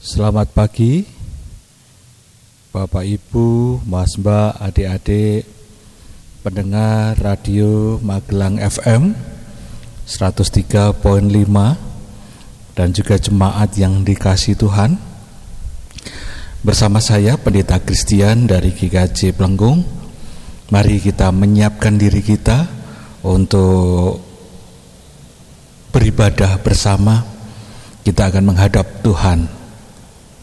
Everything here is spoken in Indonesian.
Selamat pagi Bapak Ibu, Mas Mbak, adik-adik pendengar radio Magelang FM 103.5 dan juga jemaat yang dikasihi Tuhan. Bersama saya Pendeta Christian dari GKJ Plenggung. Mari kita menyiapkan diri kita untuk beribadah bersama. Kita akan menghadap Tuhan.